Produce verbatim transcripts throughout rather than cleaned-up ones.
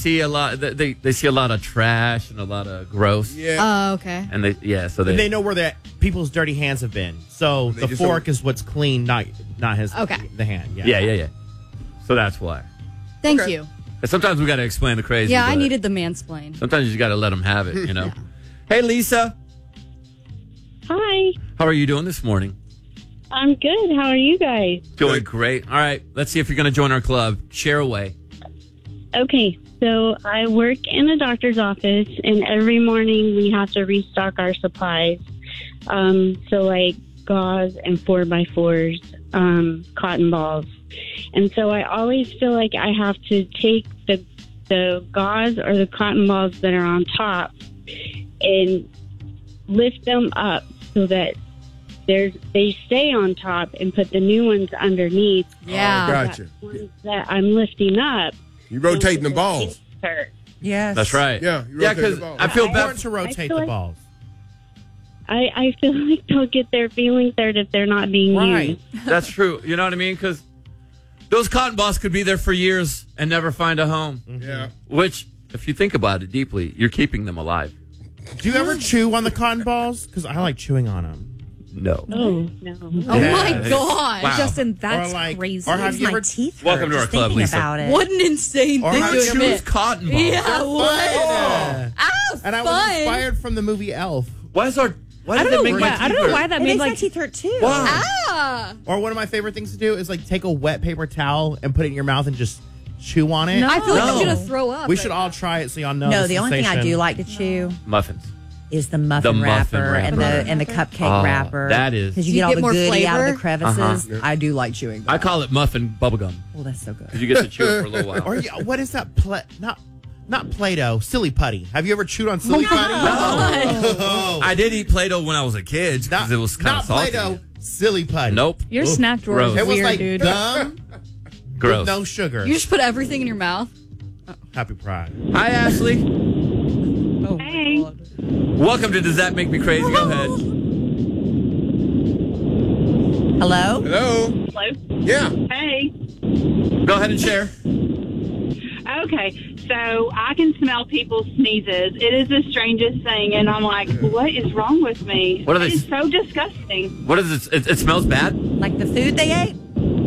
see a lot. They they see a lot of trash and a lot of gross. Yeah. Oh, okay. And they yeah, so they And they know where the people's dirty hands have been. So They the just fork don't- is what's clean, not not his. Okay. The hand. Yeah. yeah, yeah, yeah. So that's why. Thank Okay. you. And sometimes we got to explain the crazy. Yeah, I but needed the mansplain. Sometimes you got to let them have it. You know. Hey, Lisa. Hi, How are you doing this morning? I'm good. How are you guys? Doing great. All right. Let's see if you're going to join our club. Share away. Okay, so I work in a doctor's office, and every morning we have to restock our supplies. Um, so, like gauze and four by fours, um, cotton balls. And so I always feel like I have to take the the gauze or the cotton balls that are on top and lift them up so that there's they stay on top and put the new ones underneath. Yeah. Oh, gotcha. That ones that I'm lifting up. You rotating the balls. Hurt. Yes. That's right. Yeah, you Yeah, rotate because the balls. I feel Important bad. to rotate I the feel like- balls. I, I feel like they'll get their feelings hurt if they're not being Right. used. That's true. You know what I mean? Because those cotton balls could be there for years and never find a home. Yeah. Which, if you think about it deeply, you're keeping them alive. Do you ever chew on the cotton balls? Because I like chewing on them. No. Oh, no. Oh Yeah. my god. Wow. Justin, that's Or like- crazy. or have Makes you my ever- teeth hurt Welcome to our just club, thinking Lisa. about it. What an insane Or thing how to choose admit. cotton balls. Yeah, what? Yeah. Ah, And I fun. was inspired from the movie Elf. Why is our... Why I does don't that know make why. my I teeth don't know hurt? why that It made makes like my teeth hurt too. Why? Ah. Or one of my favorite things to do is like take a wet paper towel and put it in your mouth and just chew on it. No. I feel like No. I'm gonna throw up. We right should now. all try it so y'all know. No, the the only thing I sensation. do like to chew Muffins. is the muffin, The muffin wrapper, and the wrapper. and the cupcake Oh, wrapper. that is- because Do you you get all get the more goodie out of the flavor? crevices. Uh-huh. I do like chewing. I That. call it muffin bubblegum Oh, that's so good. because you get to chew it for a little while. Or yeah, what is that? Pla- not not Play-Doh. Silly putty. Have you ever chewed on silly putty? No. I did eat Play-Doh when I was a kid because Not, it was kind not of salty. Play-Doh. Silly putty. Nope. Your Ooh. snack drawer Gross. is It was weird, like dude. gum Gross. with no sugar. You just put everything in your mouth. Happy Pride. Hi, Ashley. Oh, Hey. my God. Welcome to Does That Make Me Crazy? Go ahead. Hello. Hello. Hello? Yeah. Hey. Go ahead and share. Okay, so I can smell people's sneezes. It is the strangest thing, and I'm like, what is wrong with me? What are they- It's so disgusting. What is it? It, it smells bad? Like the food they ate.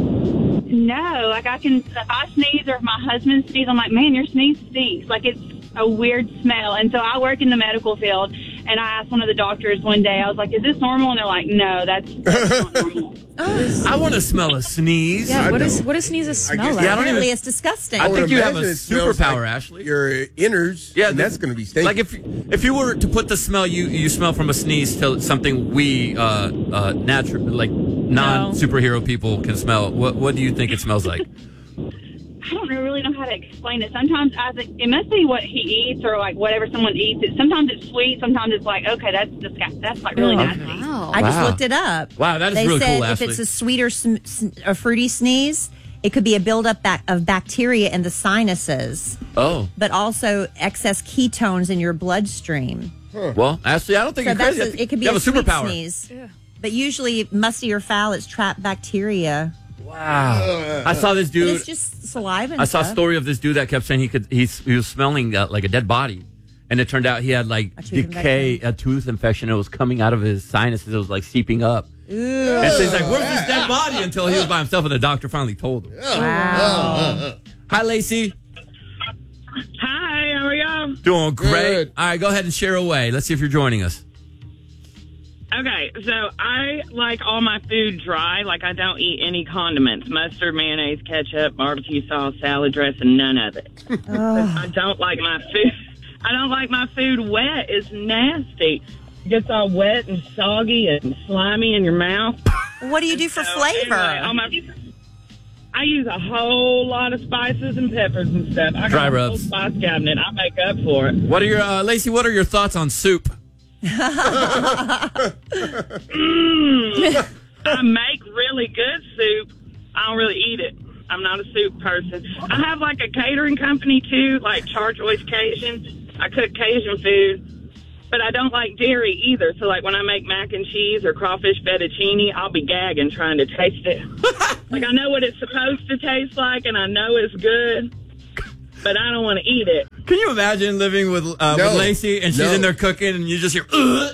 No, like I can, if I sneeze or if my husband sneezes, I'm like, man, your sneeze stinks. Like it's a weird smell. And so I work in the medical field, and I asked one of the doctors one day, I was like, is this normal? And they're like, no, that's, that's not normal. I want to smell a sneeze. Yeah, I what know. is what does sneezes I smell guess- like? Yeah, I don't Apparently, even- it's disgusting. I would think you have a imagine it smells superpower, like Ashley. Your innards. Yeah, and the- that's going to be stinky. Like if if you were to put the smell you you smell from a sneeze to something we uh uh natural like non superhero people can smell, what what do you think it smells like? I don't really know how to explain it. Sometimes I think it must be what he eats or like whatever someone eats. It, sometimes it's sweet. Sometimes it's like, okay, that's disgusting. That's like really Okay. nasty. Wow. I just Wow. looked it up. Wow, that is they really said cool, if Ashley. it's a sweeter, sm- sn- a fruity sneeze, it could be a buildup bac- of bacteria in the sinuses, Oh, but also excess ketones in your bloodstream. well, Ashley, I don't think So you're that's crazy. I a, think it could be you a, have a sweet superpower. sneeze. But usually, musty or foul, it's trapped bacteria. Wow, I saw this But dude. it's just saliva. And I saw a stuff. story of this dude that kept saying he could he's, he was smelling uh, like a dead body, and it turned out he had like A tooth decay, a tooth infection. It was coming out of his sinuses. It was like seeping up. And so he's like, "Where's this dead body?" Until he was by himself, and the doctor finally told him. Wow. Hi, Lacey. Hi, how are y'all? Doing great. Good. All right, go ahead and share away. Let's see if you're joining us. Okay, so I like all my food dry. Like I don't eat any condiments, mustard, mayonnaise, ketchup, barbecue sauce, salad dressing, none of it. I don't like my food. I don't like my food wet. It's nasty. It gets all wet and soggy and slimy in your mouth. What do you do for So, flavor? anyway, all my- I use a whole lot of spices and peppers and stuff. I got Dry a whole rubs. spice cabinet. I make up for it. What are your uh, Lacey? What are your thoughts on soup? Mm. I make really good soup. I don't really eat it. I'm not a soup person. I have like a catering company too, like Charchoice Cajun. I cook Cajun food, but I don't like dairy either. So like when I make mac and cheese or crawfish fettuccine, I'll be gagging trying to taste it. Like I know what it's supposed to taste like, and I know it's good. but I don't want to eat it. Can you imagine living with uh, No. with Lacey and she's No. in there cooking and you just hear, Ugh!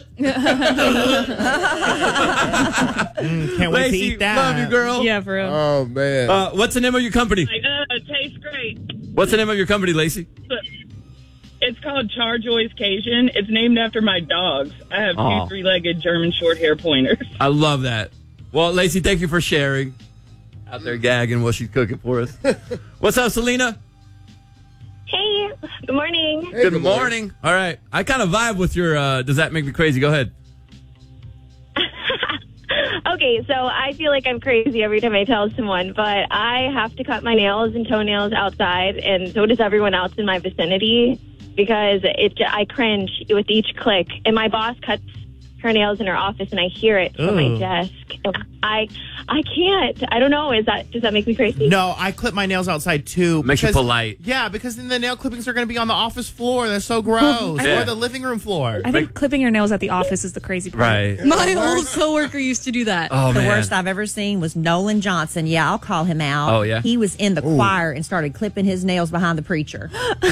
Mm, can't wait to Lacey, eat that. love you, girl. Yeah, for real. Oh, man. Uh, what's the name of your company? Like, uh, it tastes great. What's the name of your company, Lacey? But it's called Charjoy's Cajun. It's named after my dogs. I have Aw. two three-legged German short-hair pointers. I love that. Well, Lacey, thank you for sharing. Out there gagging what she's cooking for us. What's up, Selena? Hey, good morning. Hey, Good morning. All right. I kind of vibe with your, uh, does that make me crazy? Go ahead. Okay, so I feel like I'm crazy every time I tell someone, but I have to cut my nails and toenails outside, and so does everyone else in my vicinity, because it I cringe with each click. And my boss cuts her nails in her office, and I hear it from Ooh. my desk. And I, I can't. I don't know. Is that does that make me crazy? No, I clip my nails outside too. Makes you because- polite. Yeah, because then the nail clippings are going to be on the office floor. They're so gross. Yeah. Or the living room floor. I think clipping your nails at the office is the crazy part. Right. My old coworker used to do that. Oh, The man. worst I've ever seen was Nolan Johnson. Yeah, I'll call him out. Oh, yeah? He was in the choir and started clipping his nails behind the preacher.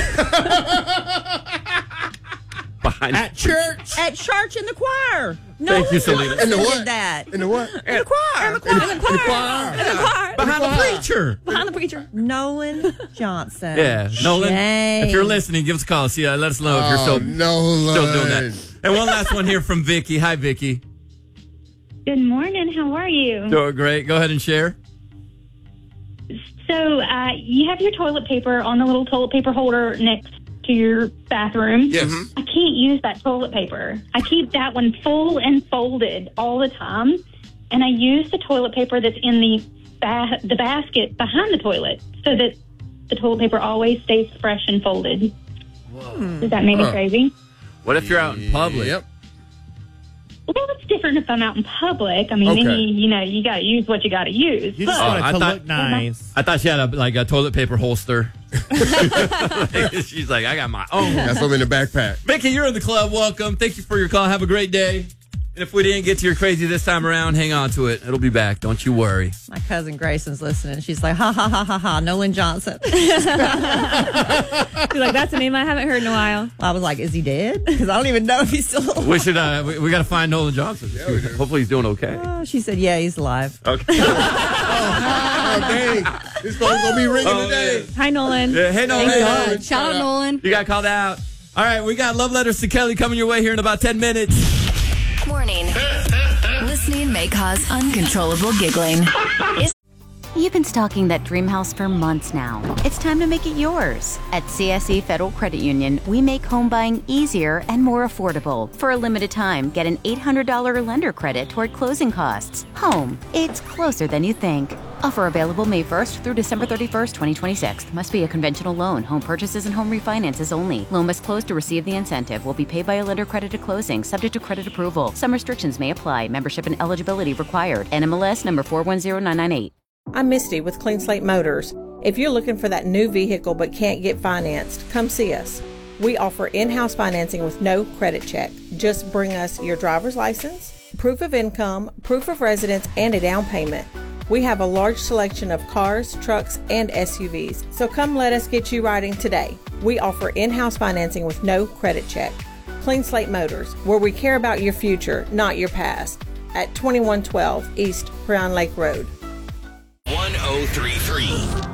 Behind At church. At church in the choir. Thank Nolan you, Selena. Johnson In the what? did that. In the what? In the choir. In the choir. In the choir. In the choir. Behind the preacher. Behind the preacher. Nolan Johnson. Yeah. Nolan, Shame. if you're listening, give us a call. See, uh, let us know if you're Oh, still, no, still doing that. And one last one here from Vicky. Hi, Vicky. Good morning. How are you? Doing great. Go ahead and share. So uh, you have your toilet paper on the little toilet paper holder next to your bathroom. Yes. I can't use that toilet paper. I keep that one full and folded all the time, and I use the toilet paper that's in the ba- the basket behind the toilet so that the toilet paper always stays fresh and folded. Does that make me Huh. crazy? What if you're out in public? Yep. Well, it's different if I'm out in public. I mean, Okay. then you, you know, you got to use what you got to use. You just Oh, want it I to thought- look nice. I thought she had a, like a toilet paper holster. She's like, I got my own. Got some in the backpack. Vicky, you're in the club. Welcome. Thank you for your call. Have a great day. And if we didn't get to your crazy this time around, hang on to it. It'll be back. Don't you worry. My cousin Grayson's listening. She's like, ha, ha, ha, ha, ha, Nolan Johnson. You're like, that's a name I haven't heard in a while. I was like, is he dead? Because I don't even know if he's still alive. We should. Uh, we, we got to find Nolan Johnson. Hopefully, he's doing okay. Oh, she said, yeah, he's alive. Okay. Oh, dang. This phone's going to be ringing Oh, today. Hi, Nolan. Yeah, hey, Nolan. Thank God. Shout out, Nolan. You got called out. All right, we got love letters to Kelly coming your way here in about ten minutes. Morning. Listening may cause uncontrollable giggling. You've been stalking that dream house for months now. It's time to make it yours. At C S E Federal Credit Union, we make home buying easier and more affordable. For a limited time, get an eight hundred dollars lender credit toward closing costs. Home, it's closer than you think. Offer available May first through December thirty-first, twenty twenty-six. Must be a conventional loan. Home purchases and home refinances only. Loan must close to receive the incentive. Will be paid by a lender credit at closing, subject to credit approval. Some restrictions may apply. Membership and eligibility required. N M L S number four one zero nine nine eight. I'm Misty with Clean Slate Motors. If you're looking for that new vehicle but can't get financed, come see us. We offer in-house financing with no credit check. Just bring us your driver's license, proof of income, proof of residence, and a down payment. We have a large selection of cars, trucks, and S U Vs, so come let us get you riding today. We offer in-house financing with no credit check. Clean Slate Motors, where we care about your future, not your past. At twenty-one twelve East Crown Lake Road. one oh three point three